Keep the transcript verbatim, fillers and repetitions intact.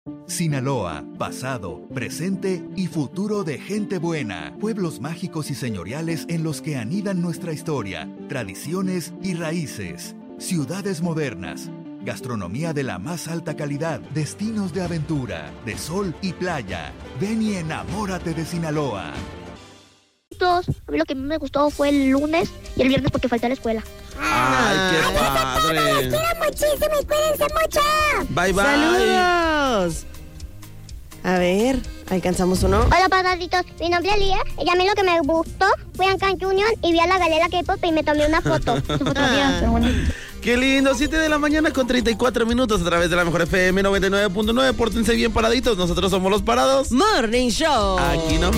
Sinaloa, pasado, presente y futuro de gente buena. Pueblos mágicos y señoriales en los que anidan nuestra historia, tradiciones y raíces. Ciudades modernas. Gastronomía de la más alta calidad. Destinos de aventura, de sol y playa. Ven y enamórate de Sinaloa. A mí lo que me gustó fue el lunes y el viernes porque falté a la escuela. ¡Ay, qué padre! ¡Los quiero muchísimo y cuídense mucho! ¡Bye, bye! ¡Saludos! A ver, ¿alcanzamos uno? Hola, padaditos. Mi nombre es Lía y a mí lo que me gustó fue en Can Union y vi a la galera K-pop y me tomé una foto. Su fotografía, qué bonito. ¡Qué lindo! siete de la mañana con treinta y cuatro minutos a través de la mejor F M noventa y nueve punto nueve. Pórtense bien paraditos. Nosotros somos los Parados Morning Show. Aquí no